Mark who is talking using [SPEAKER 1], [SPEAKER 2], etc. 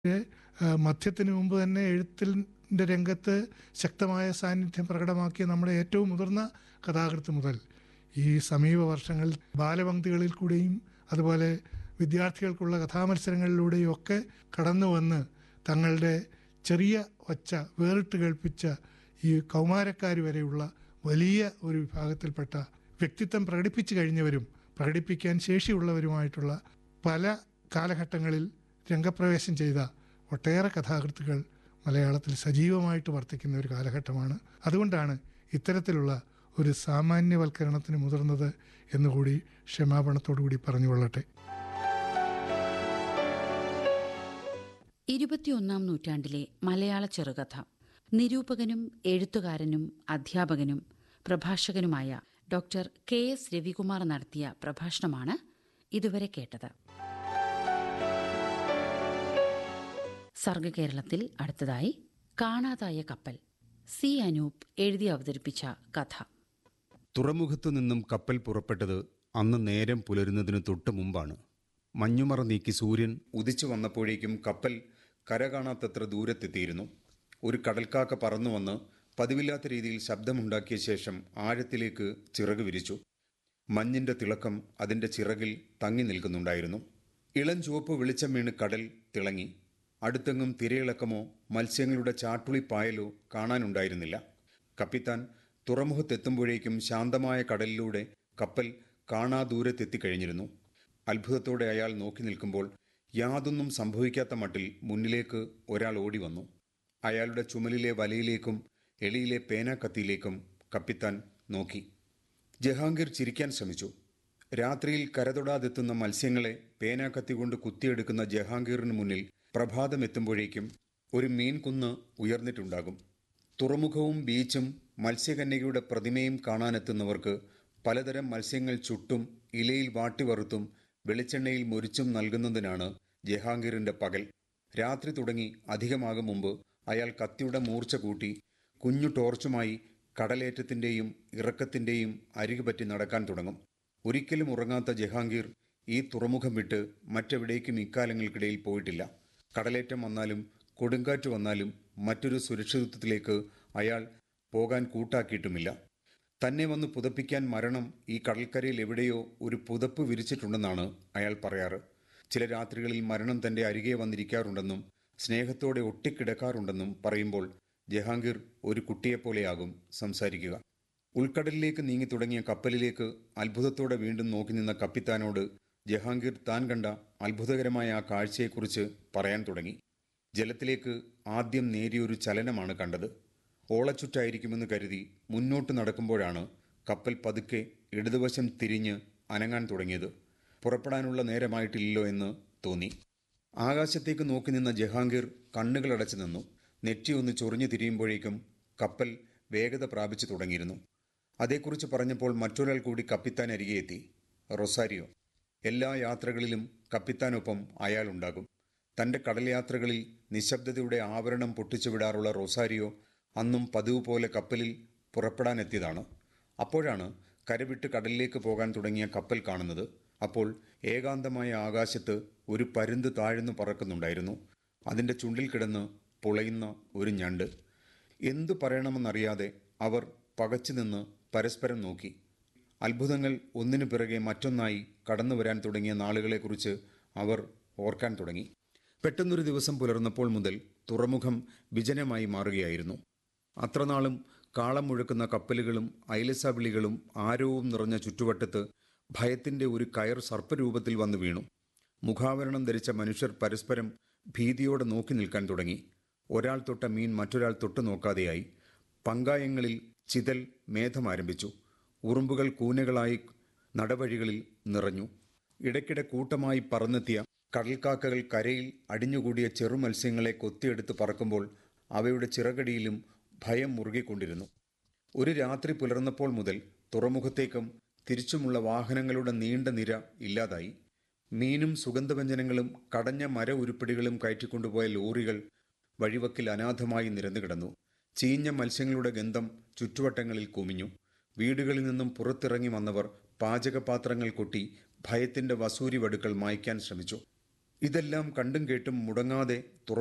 [SPEAKER 1] മധ്യത്തിന് മുമ്പ് തന്നെ എഴുത്തിൻ്റെ രംഗത്ത് ശക്തമായ സാന്നിധ്യം പ്രകടമാക്കിയ നമ്മുടെ ഏറ്റവും മുതിർന്ന കഥാകൃത്ത് മുതൽ ഈ സമീപ വർഷങ്ങളിൽ ബാലപംക്തികളിൽ കൂടെയും അതുപോലെ വിദ്യാർത്ഥികൾക്കുള്ള കഥാമത്സരങ്ങളിലൂടെയും ഒക്കെ കടന്നു വന്ന് തങ്ങളുടെ ചെറിയ ഒച്ച വേറിട്ട് കേൾപ്പിച്ച ഈ കൗമാരക്കാർ വരെയുള്ള വലിയ ഒരു വിഭാഗത്തിൽപ്പെട്ട വ്യക്തിത്വം പ്രകടിപ്പിച്ചു കഴിഞ്ഞവരും പ്രകടിപ്പിക്കാൻ ശേഷിയുള്ളവരുമായിട്ടുള്ള പല കാലഘട്ടങ്ങളിൽ രംഗപ്രവേശം ചെയ്ത ഒട്ടേറെ കഥാകൃത്തുക്കൾ മലയാളത്തിൽ സജീവമായിട്ട് വർത്തിക്കുന്ന ഒരു കാലഘട്ടമാണ്. അതുകൊണ്ടാണ് ഇത്തരത്തിലുള്ള ഒരു സാമാന്യവൽക്കരണത്തിന് മുതിർന്നത് എന്നുകൂടി ക്ഷമാപണത്തോടുകൂടി പറഞ്ഞുകൊള്ളട്ടെ.
[SPEAKER 2] 21-ാം നൂറ്റാണ്ടിലെ മലയാള ചെറുകഥ നിരൂപകനും എഴുത്തുകാരനും അധ്യാപകനും പ്രഭാഷകനുമായ ഡോക്ടർ KS രവികുമാർ നടത്തിയ പ്രഭാഷണമാണ് ഇതുവരെ കേട്ടത്. സർഗകേരളത്തിൽ അടുത്തതായി കാണാതായ കപ്പൽ, സി അനൂപ് എഴുതി അവതരിപ്പിച്ച കഥ.
[SPEAKER 3] തുറമുഖത്തു നിന്നും കപ്പൽ പുറപ്പെട്ടത് അന്ന് നേരം പുലരുന്നതിനു തൊട്ടു മുമ്പാണ്. മഞ്ഞുമറ നീക്കി സൂര്യൻ ഉദിച്ചു വന്നപ്പോഴേക്കും കപ്പൽ കര കാണാത്തത്ര ദൂരത്തെത്തിയിരുന്നു. ഒരു കടൽക്കാക്ക പറന്നു വന്ന് പതിവില്ലാത്ത രീതിയിൽ ശബ്ദമുണ്ടാക്കിയ ശേഷം ആഴത്തിലേക്ക് ചിറക് വിരിച്ചു. മഞ്ഞിൻ്റെ തിളക്കം അതിൻ്റെ ചിറകിൽ തങ്ങി നിൽക്കുന്നുണ്ടായിരുന്നു. ഇളം ചുവപ്പ് വെളിച്ചം വീണ് കടൽ തിളങ്ങി. അടുത്തെങ്ങും തിരയിളക്കമോ മത്സ്യങ്ങളുടെ ചാട്ടുളിപ്പായലോ കാണാനുണ്ടായിരുന്നില്ല. കപ്പിത്താൻ തുറമുഖത്തെത്തുമ്പോഴേക്കും ശാന്തമായ കടലിലൂടെ കപ്പൽ കാണാദൂരത്തെത്തിക്കഴിഞ്ഞിരുന്നു. അത്ഭുതത്തോടെ അയാൾ നോക്കി നിൽക്കുമ്പോൾ യാതൊന്നും സംഭവിക്കാത്ത മട്ടിൽ മുന്നിലേക്ക് ഒരാൾ ഓടി വന്നു. അയാളുടെ ചുമലിലെ വലയിലേക്കും എളിയിലെ പേനാക്കത്തിയിലേക്കും കപ്പിത്താൻ നോക്കി. ജഹാംഗീർ ചിരിക്കാൻ ശ്രമിച്ചു. രാത്രിയിൽ കരതൊടാതെത്തുന്ന മത്സ്യങ്ങളെ പേനാക്കത്തി കൊണ്ട് കുത്തിയെടുക്കുന്ന ജഹാംഗീറിന് മുന്നിൽ പ്രഭാതമെത്തുമ്പോഴേക്കും ഒരു മീൻകുന്ന് ഉയർന്നിട്ടുണ്ടാകും. തുറമുഖവും ബീച്ചും മത്സ്യകന്യകയുടെ പ്രതിമയും കാണാനെത്തുന്നവർക്ക് പലതരം മത്സ്യങ്ങൾ ചുട്ടും ഇലയിൽ വാട്ടിവറുത്തും വെളിച്ചെണ്ണയിൽ മൊരിച്ചും നൽകുന്നതിനാണ് ജഹാംഗീറിൻ്റെ പകൽ. രാത്രി തുടങ്ങി അധികമാകും മുമ്പ് അയാൾ കത്തിയുടെ മൂർച്ച കൂട്ടി കുഞ്ഞു ടോർച്ചുമായി കടലേറ്റത്തിൻ്റെയും ഇറക്കത്തിൻ്റെയും അരികുപറ്റി നടക്കാൻ തുടങ്ങും. ഒരിക്കലും ഉറങ്ങാത്ത ജഹാംഗീർ ഈ തുറമുഖം വിട്ട് മറ്റെവിടേക്കും ഇക്കാലങ്ങൾക്കിടയിൽ പോയിട്ടില്ല. കടലേറ്റം വന്നാലും കൊടുങ്കാറ്റ് വന്നാലും മറ്റൊരു സുരക്ഷിതത്വത്തിലേക്ക് അയാൾ പോകാൻ കൂട്ടാക്കിയിട്ടുമില്ല. തന്നെ വന്ന് പുതപ്പിക്കാൻ മരണം ഈ കടൽക്കരയിൽ എവിടെയോ ഒരു പുതപ്പ് വിരിച്ചിട്ടുണ്ടെന്നാണ് അയാൾ പറയാറ്. ചില രാത്രികളിൽ മരണം തൻ്റെ അരികെ വന്നിരിക്കാറുണ്ടെന്നും സ്നേഹത്തോടെ ഒട്ടിക്കിടക്കാറുണ്ടെന്നും പറയുമ്പോൾ ജഹാംഗീർ ഒരു കുട്ടിയെപ്പോലെയാകും സംസാരിക്കുക. ഉൾക്കടലിലേക്ക് നീങ്ങി തുടങ്ങിയ കപ്പലിലേക്ക് അത്ഭുതത്തോടെ വീണ്ടും നോക്കി നിന്ന കപ്പിത്താനോട് ജഹാംഗീർ താൻ കണ്ട അത്ഭുതകരമായ ആ കാഴ്ചയെക്കുറിച്ച് പറയാൻ തുടങ്ങി. ജലത്തിലേക്ക് ആദ്യം നേരിയൊരു ചലനമാണ് കണ്ടത്. ഓളച്ചുറ്റായിരിക്കുമെന്ന് കരുതി മുന്നോട്ട് നടക്കുമ്പോഴാണ് കപ്പൽ പതുക്കെ ഇടതുവശം തിരിഞ്ഞ് അനങ്ങാൻ തുടങ്ങിയത്. പുറപ്പെടാനുള്ള നേരമായിട്ടില്ലല്ലോ എന്ന് തോന്നി. ആകാശത്തേക്ക് നോക്കി നിന്ന ജഹാംഗീർ കണ്ണുകളടച്ചു നിന്നു. നെറ്റിയൊന്ന് ചൊറിഞ്ഞു തിരിയുമ്പോഴേക്കും കപ്പൽ വേഗത പ്രാപിച്ചു തുടങ്ങിയിരുന്നു. അതേക്കുറിച്ച് പറഞ്ഞപ്പോൾ മറ്റൊരാൾ കൂടി കപ്പിത്താൻ അരികെ എത്തി. റൊസാരിയോ. എല്ലാ യാത്രകളിലും കപ്പിത്താനൊപ്പം അയാളുണ്ടാകും. തൻ്റെ കടൽ യാത്രകളിൽ നിശബ്ദതയുടെ ആവരണം പൊട്ടിച്ചുവിടാറുള്ള റൊസാരിയോ അന്നും പതിവ് പോലെ കപ്പലിൽ പുറപ്പെടാനെത്തിയതാണ്. അപ്പോഴാണ് കരവിട്ട് കടലിലേക്ക് പോകാൻ തുടങ്ങിയ കപ്പൽ കാണുന്നത്. അപ്പോൾ ഏകാന്തമായ ആകാശത്ത് ഒരു പരുന്ത് താഴ്ന്നു പറക്കുന്നുണ്ടായിരുന്നു. അതിൻ്റെ ചുണ്ടിൽ കിടന്ന് പുളയുന്ന ഒരു ഞണ്ട്. എന്തു പറയണമെന്നറിയാതെ അവർ പകച്ചു നിന്ന് പരസ്പരം നോക്കി. അത്ഭുതങ്ങൾ ഒന്നിനു പിറകെ മറ്റൊന്നായി കടന്നു വരാൻ തുടങ്ങിയ നാളുകളെക്കുറിച്ച് അവർ ഓർക്കാൻ തുടങ്ങി. പെട്ടെന്നൊരു ദിവസം പുലർന്നപ്പോൾ മുതൽ തുറമുഖം വിജനമായി മാറുകയായിരുന്നു. അത്രനാളും കാളം മുഴക്കുന്ന കപ്പലുകളും ഐലസവിളികളും ആരവവും നിറഞ്ഞ ചുറ്റുവട്ടത്ത് ഭയത്തിൻ്റെ ഒരു കയർ സർപ്പരൂപത്തിൽ വന്നു വീണു. മുഖാവരണം ധരിച്ച മനുഷ്യർ പരസ്പരം ഭീതിയോടെ നോക്കി നിൽക്കാൻ തുടങ്ങി. ഒരാൾ തൊട്ട മീൻ മറ്റൊരാൾ തൊട്ടു നോക്കാതെയായി. പങ്കായങ്ങളിൽ ചിതൽ മേധം ആരംഭിച്ചു. ഉറുമ്പുകൾ കൂനകളായി നടവഴികളിൽ നിറഞ്ഞു. ഇടയ്ക്കിടെ കൂട്ടമായി പറന്നെത്തിയ കടൽക്കാക്കകൾ കരയിൽ അടിഞ്ഞുകൂടിയ ചെറുമത്സ്യങ്ങളെ കൊത്തിയെടുത്ത് പറക്കുമ്പോൾ അവയുടെ ചിറകടിയിലും ഭയം മുറുകിക്കൊണ്ടിരുന്നു. ഒരു രാത്രി പുലർന്നപ്പോൾ മുതൽ തുറമുഖത്തേക്കും തിരിച്ചുമുള്ള വാഹനങ്ങളുടെ നീണ്ട നിര ഇല്ലാതായി. മീനും സുഗന്ധവ്യഞ്ജനങ്ങളും കടഞ്ഞ മര ഉരുപ്പിടികളും കയറ്റിക്കൊണ്ടുപോയ ലോറികൾ വഴിവക്കിൽ അനാഥമായി നിരന്നുകിടന്നു. ചീഞ്ഞ മത്സ്യങ്ങളുടെ ഗന്ധം ചുറ്റുവട്ടങ്ങളിൽ കുമിഞ്ഞു. വീടുകളിൽ നിന്നും പുറത്തിറങ്ങി വന്നവർ പാചകപാത്രങ്ങൾ കൊട്ടി ഭയത്തിൻ്റെ വസൂരി വടുക്കൾ മായ്ക്കാൻ ശ്രമിച്ചു. ഇതെല്ലാം കണ്ടും കേട്ടും മുടങ്ങാതെ